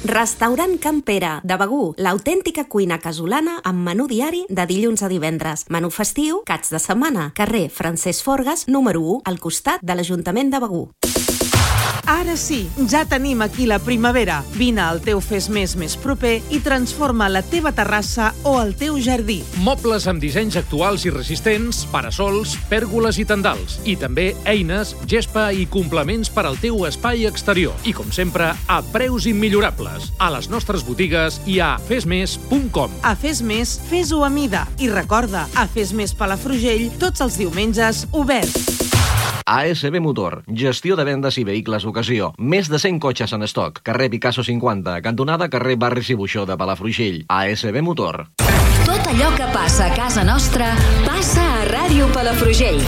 Restaurant Can Pere, de Begur, l'autèntica cuina casolana amb menú diari de dilluns a divendres. Menú festiu, caps de setmana. Carrer Francesc Forgas, número 1, al costat de l'Ajuntament de Begur. Ara sí, ja tenim aquí la primavera. Vine al teu Fes Més proper i transforma la teva terrassa o el teu jardí. Mobles amb dissenys actuals i resistents, parasols, pèrgoles i tendals. I també eines, gespa i complements per al teu espai exterior. I com sempre, a preus immillorables. A les nostres botigues i a fesmes.com. A Fes Més, fes-ho a mida. I recorda, a Fes Més Palafrugell, tots els diumenges, obert. ASB Motor, gestió de vendes i vehicles d'ocasió. Més de 100 cotxes en estoc. Carrer Picasso 50, cantonada carrer Barris i Buixó de Palafrugell. ASB Motor. Tot allò que passa a casa nostra passa a Ràdio Palafrugell.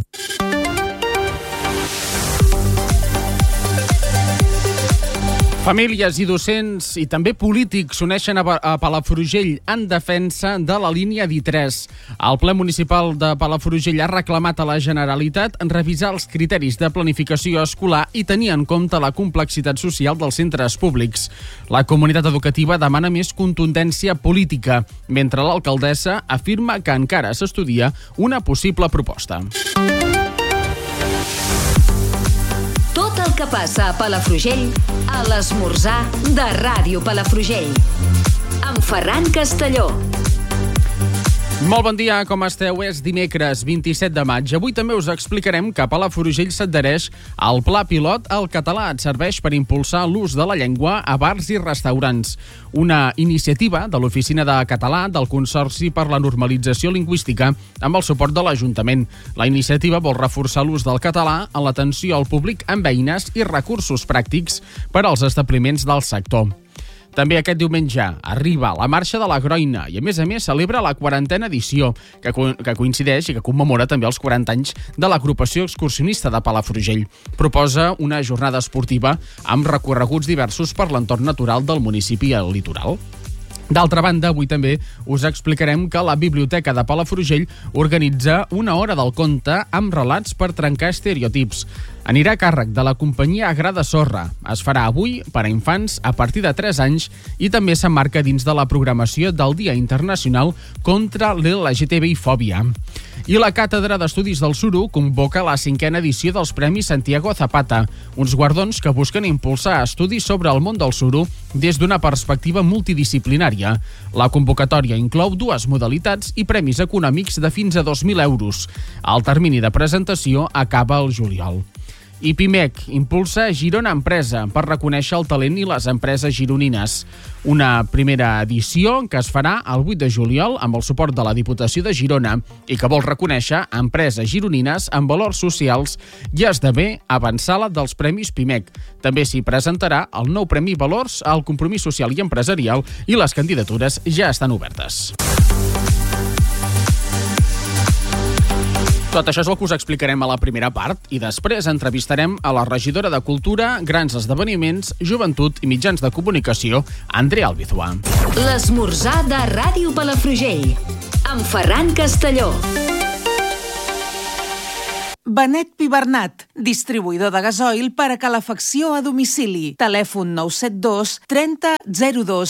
Famílies i docents i també polítics s'uneixen a Palafrugell en defensa de la línia D3. El ple municipal de Palafrugell ha reclamat a la Generalitat revisar els criteris de planificació escolar i tenir en compte la complexitat social dels centres públics. La comunitat educativa demana més contundència política, mentre l'alcaldessa afirma que encara s'estudia una possible proposta. Tot el que passa a Palafrugell, a l'esmorzar de Ràdio Palafrugell. Amb Ferran Castelló. Molt bon dia, com esteu? És dimecres 27 de maig. Avui també us explicarem que Palafrugell s'adhereix al Pla Pilot El Català et serveix per impulsar l'ús de la llengua a bars i restaurants. Una iniciativa de l'Oficina de Català del Consorci per la Normalització Lingüística amb el suport de l'Ajuntament. La iniciativa vol reforçar l'ús del català en l'atenció al públic amb eines i recursos pràctics per als establiments del sector. També aquest diumenge arriba la Marxa de la Groina i, a més celebra la 40a edició, que coincideix i que commemora també els 40 anys de l'agrupació excursionista de Palafrugell. Proposa una jornada esportiva amb recorreguts diversos per l'entorn natural del municipi al litoral. D'altra banda, avui també us explicarem que la Biblioteca de Palafrugell organitza una hora del conte amb relats per trencar estereotips. Anirà a càrrec de la companyia Gra de Sorra. Es farà avui per a infants a partir de 3 anys i també s'emmarca dins de la programació del Dia Internacional contra l'LGTBI-fòbia. I la Càtedra d'Estudis del Suro convoca la 5a edició dels Premis Santiago Zapata, uns guardons que busquen impulsar estudis sobre el món del suro des d'una perspectiva multidisciplinària. La convocatòria inclou 2 modalitats i premis econòmics de fins a 2.000 euros. El termini de presentació acaba el juliol. I Pimec impulsa Girona Empresa per reconèixer el talent i les empreses gironines. Una primera edició que es farà el 8 de juliol amb el suport de la Diputació de Girona i que vol reconèixer empreses gironines amb valors socials i esdevé avançala dels Premis Pimec. També s'hi presentarà el nou Premi Valors al Compromís Social i Empresarial i les candidatures ja estan obertes. Tot això és el que us explicarem a la primera part i després entrevistarem a la regidora de Cultura, Grans Esdeveniments, Joventut i Mitjans de Comunicació, Andrea Albizua. L'esmorzar de Ràdio Palafrugell, amb Ferran Castelló. Benet Pibernat, distribuïdor de gasoil per a calefacció a domicili. Telèfon 972 30 02